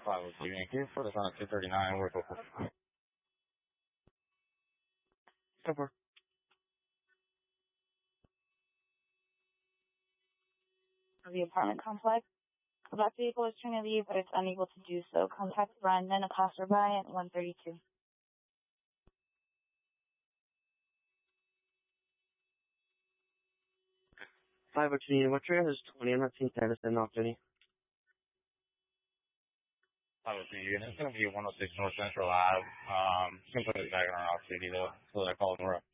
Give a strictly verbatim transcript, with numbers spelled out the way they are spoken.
five oh two Yankee for the Sun at two thirty-nine, we're four. Four. The apartment complex. The black vehicle is trying to leave, but it's unable to do so. Contact Brandon, a passerby at one thirty-two. five oh two, what trailer is twenty? I'm not seeing status and off duty. five oh two unit, it's going to be one oh six North Central Ave. Um, you can put it back on our off duty though, so that I call it.